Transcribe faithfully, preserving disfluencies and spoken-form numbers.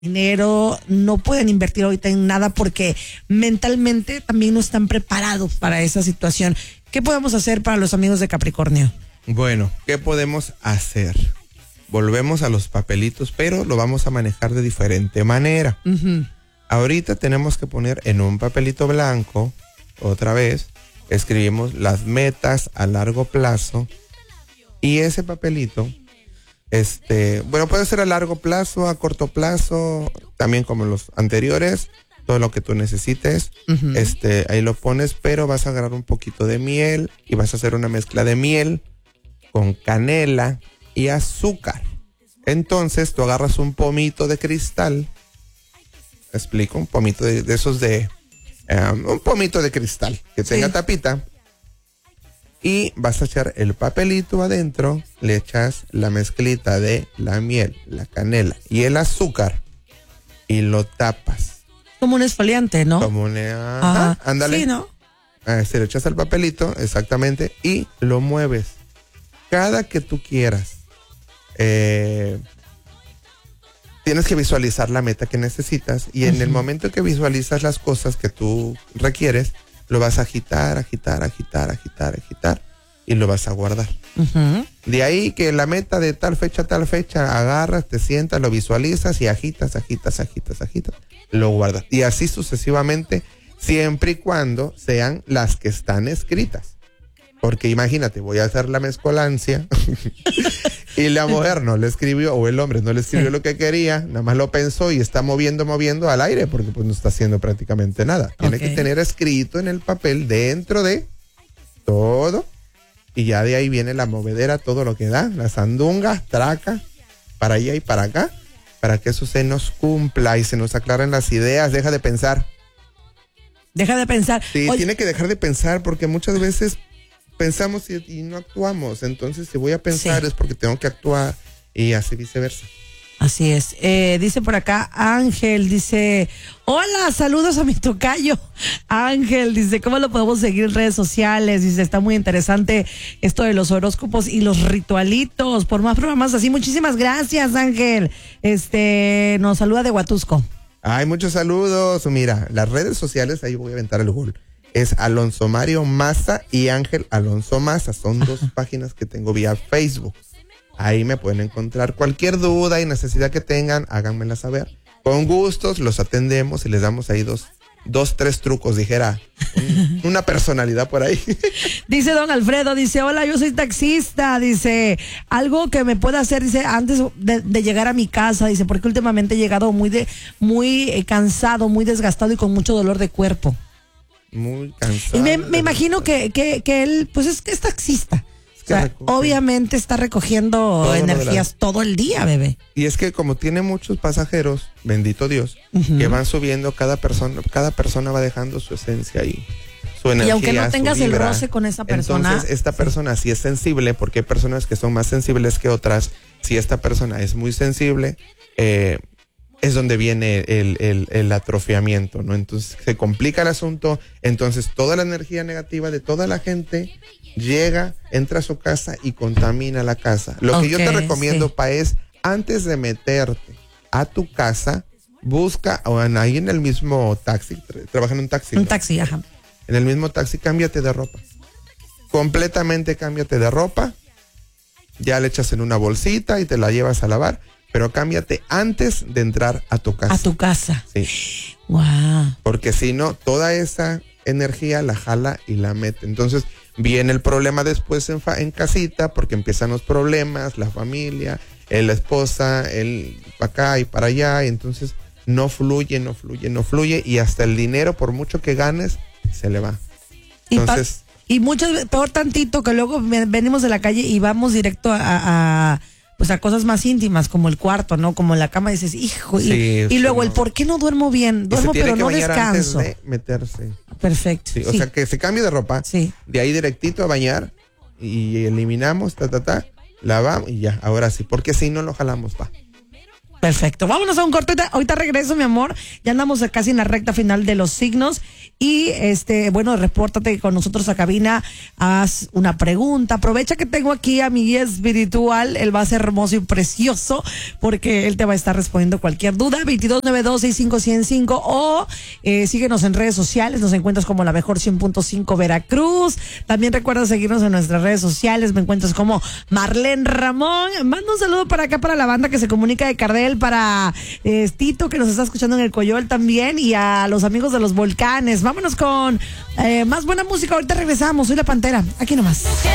dinero, no pueden invertir ahorita en nada porque mentalmente también no están preparados para esa situación. ¿Qué podemos hacer para los amigos de Capricornio? Bueno, ¿qué podemos hacer? Volvemos a los papelitos, pero lo vamos a manejar de diferente manera. Uh-huh. Ahorita tenemos que poner en un papelito blanco, otra vez, escribimos las metas a largo plazo y ese papelito, este, bueno, puede ser a largo plazo, a corto plazo, también como los anteriores, todo lo que tú necesites, uh-huh. este, ahí lo pones, pero vas a agarrar un poquito de miel y vas a hacer una mezcla de miel con canela y azúcar. Entonces tú agarras un pomito de cristal, explico, un pomito de, de esos de, um, un pomito de cristal que tenga sí. tapita, y vas a echar el papelito adentro, le echas la mezclita de la miel, la canela y el azúcar y lo tapas. Como un esfoliante, ¿no? Como un, ajá, ándale. Sí, ¿no? Ah, se le echas el papelito, exactamente, y lo mueves. Cada que tú quieras, eh, tienes que visualizar la meta que necesitas y en uh-huh. el momento que visualizas las cosas que tú requieres, lo vas a agitar, agitar, agitar, agitar, agitar y lo vas a guardar. Uh-huh. De ahí que la meta de tal fecha, tal fecha, agarras, te sientas, lo visualizas y agitas, agitas, agitas, agitas, lo guardas. Y así sucesivamente, siempre y cuando sean las que están escritas. Porque imagínate, voy a hacer la mezcolancia y la mujer no le escribió, o el hombre no le escribió sí. lo que quería, nada más lo pensó y está moviendo, moviendo al aire, porque pues no está haciendo prácticamente nada. Tiene okay. que tener escrito en el papel dentro de todo, y ya de ahí viene la movedera, todo lo que da, la sandunga, traca, para allá y para acá, para que eso se nos cumpla y se nos aclaren las ideas. Deja de pensar. Deja de pensar. Sí, Oye. tiene que dejar de pensar, porque muchas veces pensamos y, y no actuamos. Entonces, si voy a pensar sí. es porque tengo que actuar, y así viceversa. Así es. Eh, dice por acá Ángel, dice, hola, saludos a mi tocayo. Ángel, dice, ¿cómo lo podemos seguir en redes sociales? Dice, está muy interesante esto de los horóscopos y los ritualitos. Por más programas así, muchísimas gracias, Ángel. Este, nos saluda de Huatusco. Ay, muchos saludos. Mira, las redes sociales, ahí voy a aventar el gol. Es Alonso Mario Maza y Ángel Alonso Maza. Son dos Ajá. páginas que tengo vía Facebook. Ahí me pueden encontrar. Cualquier duda y necesidad que tengan, háganmela saber. Con gustos los atendemos y les damos ahí dos, dos tres trucos, dijera un, una personalidad por ahí. Dice don Alfredo, dice, hola, yo soy taxista. Dice, algo que me pueda hacer, dice, antes de, de llegar a mi casa. Dice, porque últimamente he llegado muy, de, muy eh, cansado, muy desgastado y con mucho dolor de cuerpo. Muy cansado. Y me, me imagino que, que, que él, pues es que es taxista. Es que o sea, recoge. Obviamente está recogiendo todo energías todo el día, bebé. Y es que como tiene muchos pasajeros, bendito Dios, uh-huh. que van subiendo, cada persona, cada persona va dejando su esencia ahí, su energía. Y aunque no tengas el roce con esa persona. Entonces, esta persona sí es sensible, porque hay personas que son más sensibles que otras. Si esta persona es muy sensible, eh, es donde viene el, el, el atrofiamiento, ¿no? Entonces se complica el asunto, entonces toda la energía negativa de toda la gente llega, entra a su casa y contamina la casa. Lo okay, que yo te recomiendo, sí. Pa, es antes de meterte a tu casa, busca, o en, ahí en el mismo taxi, tra- trabaja en un taxi. Un ¿no? taxi, ajá. En el mismo taxi, cámbiate de ropa. Completamente cámbiate de ropa, ya le echas en una bolsita y te la llevas a lavar. Pero cámbiate antes de entrar a tu casa. A tu casa. Sí. Wow. Porque si no, toda esa energía la jala y la mete. Entonces, viene el problema después en, fa- en casita, porque empiezan los problemas, la familia, el, la esposa, el acá y para allá. Y entonces, no fluye, no fluye, no fluye. Y hasta el dinero, por mucho que ganes, se le va. Entonces. Y, pa- y muchas veces, peor tantito, que luego venimos de la calle y vamos directo a. a pues a cosas más íntimas, como el cuarto, ¿no? Como la cama, dices, hijo, y, sí, y luego no. el por qué no duermo bien, duermo pero no descanso. Antes de meterse. Perfecto. Sí, sí. O sea, que se cambie de ropa, sí. de ahí directito a bañar, y eliminamos, ta, ta, ta, lavamos, y ya, ahora sí, porque si no lo jalamos, va. Perfecto, vámonos a un corte, ahorita regreso, mi amor, ya andamos casi en la recta final de los signos, Y este, bueno, repórtate con nosotros a cabina, haz una pregunta. Aprovecha que tengo aquí a mi guía espiritual, él va a ser hermoso y precioso, porque él te va a estar respondiendo cualquier duda. veintidós noventa y dos, sesenta y cinco, ciento cinco, o eh, síguenos en redes sociales, nos encuentras como la mejor cien punto cinco Veracruz. También recuerda seguirnos en nuestras redes sociales, me encuentras como Marlene Ramón. Manda un saludo para acá, para la banda que se comunica de Cardel, para eh, Tito, que nos está escuchando en el Coyol también, y a los amigos de los volcanes. Vámonos con eh, más buena música, ahorita regresamos. Soy La Pantera, aquí nomás.